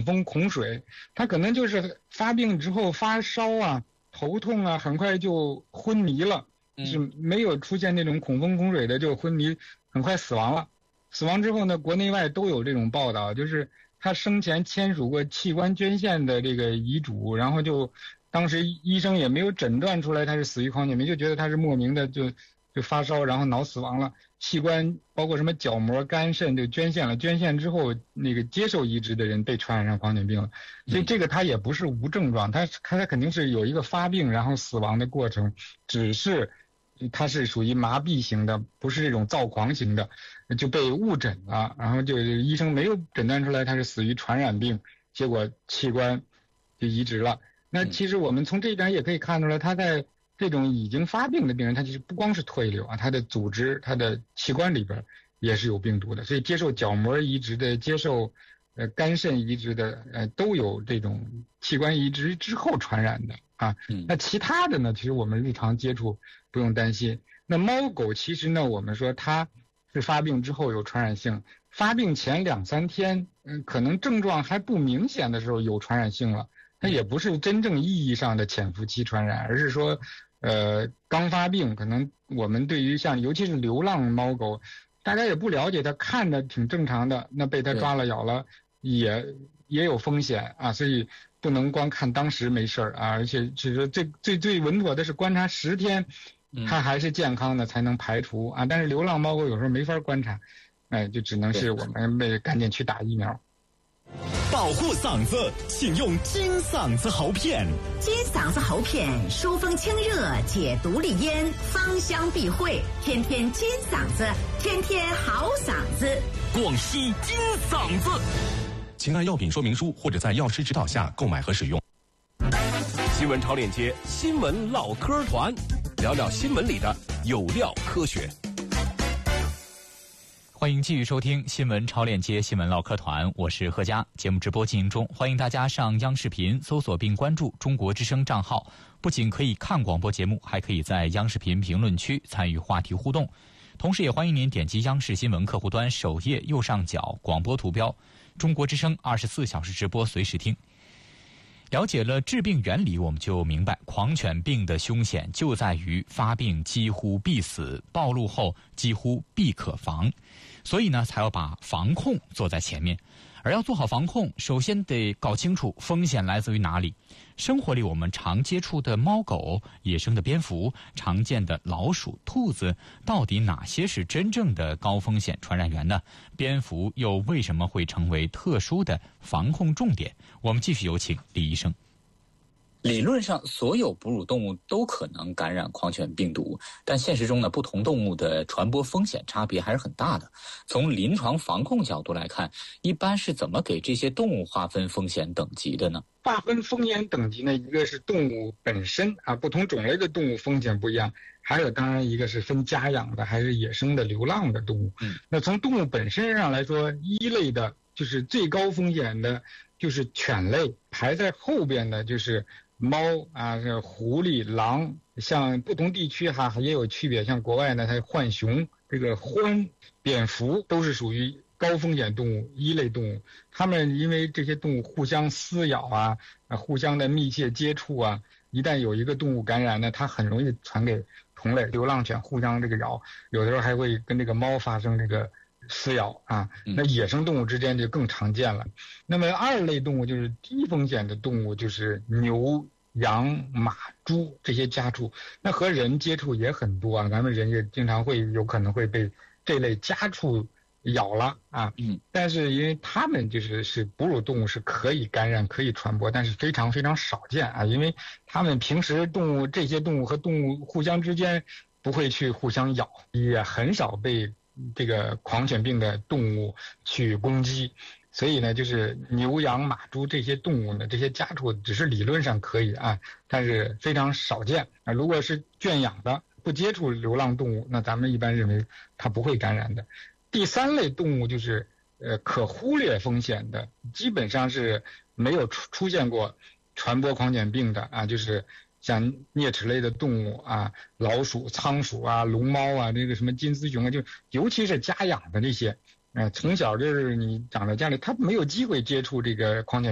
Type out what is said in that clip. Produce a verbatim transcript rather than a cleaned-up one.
恐风恐水，它可能就是发病之后发烧啊、头痛啊，很快就昏迷了，就是没有出现那种恐风恐水的就昏迷，很快死亡了。死亡之后呢，国内外都有这种报道，就是他生前签署过器官捐献的这个遗嘱，然后就当时医生也没有诊断出来他是死于狂犬病，就觉得他是莫名的就就发烧，然后脑死亡了。器官包括什么角膜、肝、肾就捐献了，捐献之后那个接受移植的人被传染上狂犬病了，所以这个他也不是无症状，他他肯定是有一个发病然后死亡的过程，只是他是属于麻痹型的，不是这种躁狂型的，就被误诊了，然后就医生没有诊断出来他是死于传染病，结果器官就移植了。那其实我们从这一点也可以看出来，他在这种已经发病的病人，他其实不光是唾液瘤啊，他的组织、他的器官里边也是有病毒的，所以接受角膜移植的、接受呃肝肾移植的，呃都有这种器官移植之后传染的啊。那其他的呢，其实我们日常接触不用担心。那猫狗其实呢，我们说它是发病之后有传染性，发病前两三天，嗯，可能症状还不明显的时候有传染性了。它也不是真正意义上的潜伏期传染，而是说，呃，刚发病，可能我们对于像尤其是流浪猫狗，大家也不了解，它看着挺正常的，那被它抓了咬了，也也有风险啊，所以不能光看当时没事儿啊，而且其实最最最稳妥的是观察十天，它还是健康的才能排除啊。但是流浪猫狗有时候没法观察，哎，就只能是我们被赶紧去打疫苗。 保护嗓子，请用金嗓子喉片。 金嗓子喉片疏风清热，解毒利咽，芳香避秽，天天金嗓子，天天好嗓子。 广西金嗓子，请按药品说明书或者在药师指导下购买和使用。新闻超链接，新闻唠嗑团，聊聊新闻里的有料科学。 欢迎继续收听新闻超链接新闻唠嗑团，我是贺佳。节目直播进行中，欢迎大家上央视频搜索并关注中国之声账号，不仅可以看广播节目，还可以在央视频评论区参与话题互动。同时也欢迎您点击央视新闻客户端首页右上角广播图标，中国之声二十四小时直播随时听。了解了致病原理，我们就明白狂犬病的凶险就在于发病几乎必死，暴露后几乎必可防。所以呢，才要把防控做在前面。而要做好防控，首先得搞清楚风险来自于哪里。生活里我们常接触的猫狗、野生的蝙蝠、常见的老鼠、兔子，到底哪些是真正的高风险传染源呢？蝙蝠又为什么会成为特殊的防控重点？我们继续有请李医生。 理论上，所有哺乳动物都可能感染狂犬病毒，但现实中呢，不同动物的传播风险差别还是很大的。从临床防控角度来看，一般是怎么给这些动物划分风险等级的呢？ 划分风险等级呢，一个是动物本身啊，不同种类的动物风险不一样，还有当然一个是分家养的还是野生的流浪的动物。嗯，那从动物本身上来说，一类的就是最高风险的，就是犬类，排在后边的就是猫啊，是狐狸、狼，像不同地区哈也有区别，像国外呢，它浣熊、这个獾、蝙蝠都是属于高风险动物，一类动物。它们因为这些动物互相撕咬啊，互相的密切接触啊，一旦有一个动物感染呢，它很容易传给同类。流浪犬互相这个咬，有的时候还会跟这个猫发生这个撕咬啊，那野生动物之间就更常见了。那么二类动物就是低风险的动物，就是牛、羊、马、猪这些家畜，那和人接触也很多啊，咱们人也经常会有可能会被这类家畜咬了啊。嗯，但是因为它们就是是哺乳动物，是可以感染、可以传播，但是非常非常少见啊，因为它们平时动物这些动物和动物互相之间不会去互相咬，也很少被这个狂犬病的动物去攻击。所以呢，就是牛、羊、马、猪这些动物呢，这些家畜只是理论上可以啊，但是非常少见啊。如果是圈养的，不接触流浪动物，那咱们一般认为它不会感染的。第三类动物就是呃可忽略风险的，基本上是没有出出现过传播狂犬病的啊，就是像啮齿类的动物啊，老鼠、仓鼠啊、龙猫啊，这个什么金丝熊啊，就尤其是家养的这些。呃，从小就是你长在家里，他没有机会接触这个狂犬